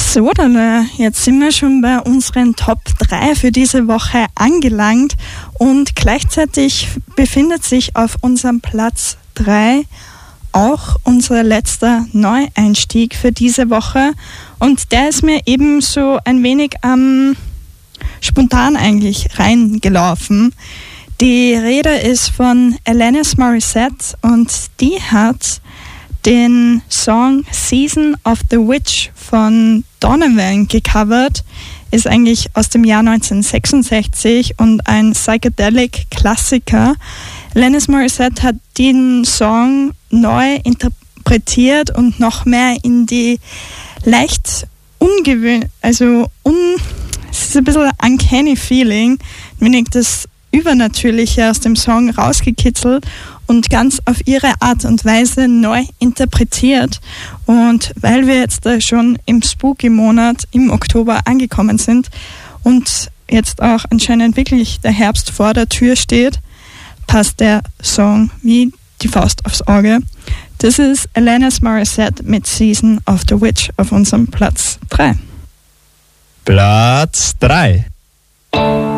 So, dann jetzt sind wir schon bei unseren Top 3 für diese Woche angelangt und gleichzeitig befindet sich auf unserem Platz 3 auch unser letzter Neueinstieg für diese Woche und der ist mir eben so ein wenig spontan eigentlich reingelaufen. Die Rede ist von Alanis Morissette und die hat den Song Season of the Witch von Donovan gecovert, ist eigentlich aus dem Jahr 1966 und ein Psychedelic-Klassiker. Alanis Morissette hat den Song neu interpretiert und noch mehr in die leicht es ist ein bisschen ein uncanny feeling, wenig das Übernatürliche aus dem Song rausgekitzelt und ganz auf ihre Art und Weise neu interpretiert. Und weil wir jetzt schon im Spooky-Monat im Oktober angekommen sind und jetzt auch anscheinend wirklich der Herbst vor der Tür steht, passt der Song wie die Faust aufs Auge. Das ist Alanis Morissette mit Season of the Witch auf unserem Platz 3. Platz 3.